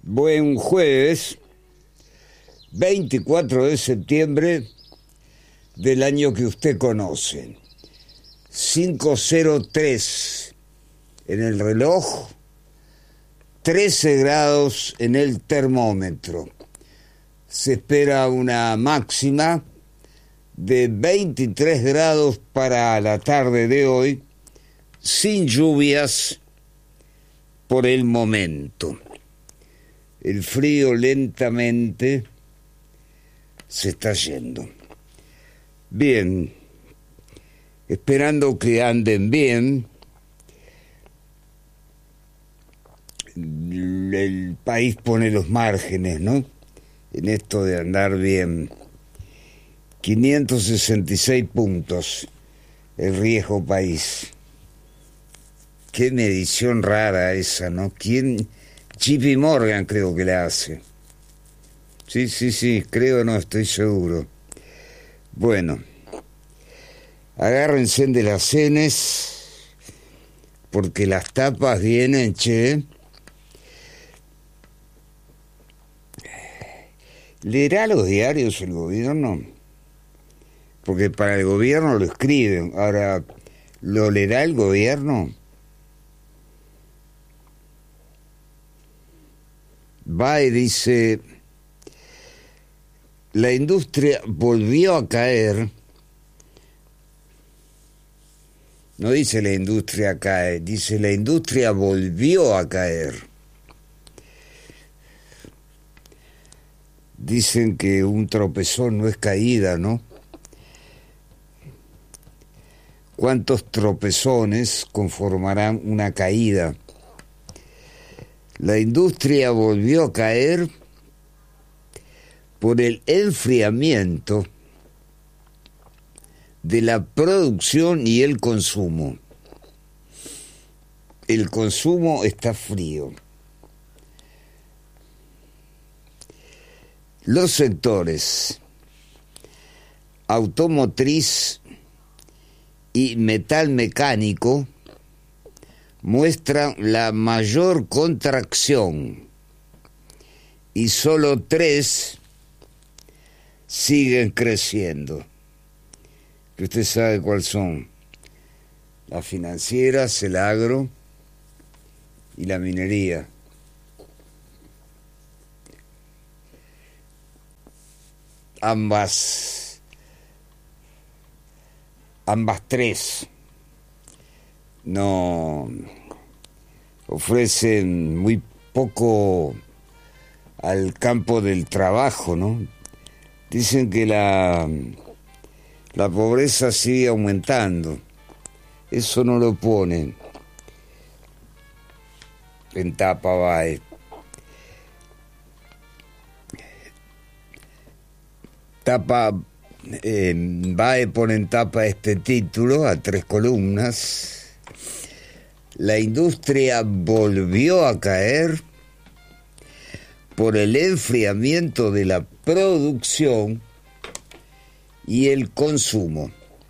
Buen jueves, 24 de septiembre del año que usted conoce. 5:03 en el reloj, 13 grados en el termómetro. Se espera una máxima de 23 grados para la tarde de hoy, sin lluvias por el momento. El frío lentamente se está yendo. Bien, esperando que anden bien. El país pone los márgenes, ¿no? En esto de andar bien. 566 puntos el riesgo país. Qué medición rara esa, ¿no? ¿Quién? JP Morgan creo que la hace. Sí, creo, no estoy seguro. Bueno, agárrense de las cenes, porque las tapas vienen, che. ¿Leerá los diarios el gobierno? Porque para el gobierno lo escriben. Ahora, ¿lo leerá el gobierno? Va y dice, la industria volvió a caer. No dice la industria cae, dice la industria volvió a caer. Dicen que un tropezón no es caída, ¿no? ¿Cuántos tropezones conformarán una caída? La industria volvió a caer por el enfriamiento de la producción y el consumo. El consumo está frío. Los sectores automotriz y metal mecánico muestran la mayor contracción y solo 3 siguen creciendo. Que usted sabe cuáles son: las financieras, el agro y la minería. Ambas 3 no ofrecen muy poco al campo del trabajo, ¿no? Dicen que la pobreza sigue aumentando. Eso no lo ponen en tapa BAE. BAE pone en tapa este título a 3 columnas. La industria volvió a caer por el enfriamiento de la producción y el consumo.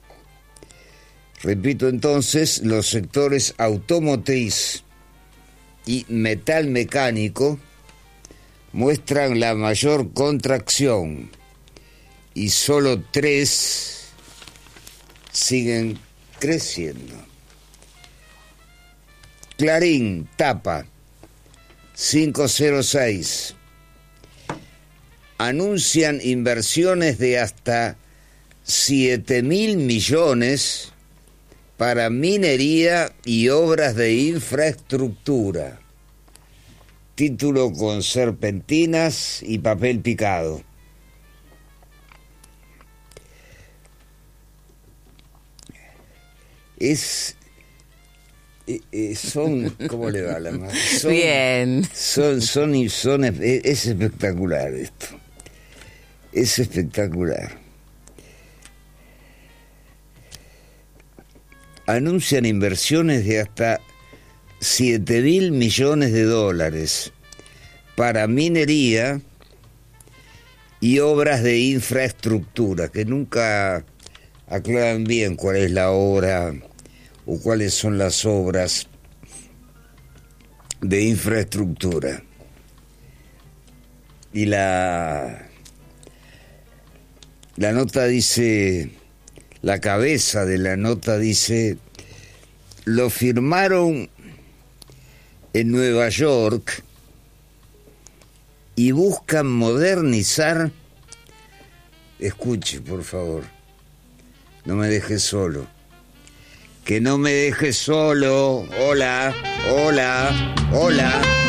Repito entonces, los sectores automotriz y metal mecánico muestran la mayor contracción y solo 3 siguen creciendo. Clarín, tapa, 506. Anuncian inversiones de hasta 7.000 millones para minería y obras de infraestructura. Título con serpentinas y papel picado. Son, ¿cómo le va la mano? Bien. Es espectacular esto. Es espectacular. Anuncian inversiones de hasta 7.000 millones de dólares para minería y obras de infraestructura, que nunca aclaran bien cuál es la obra o cuáles son las obras de infraestructura. Y la nota dice, la cabeza de la nota dice, lo firmaron en Nueva York y buscan modernizar. Escuche, por favor, no me dejes solo. Que no me dejes solo. Hola, hola, hola.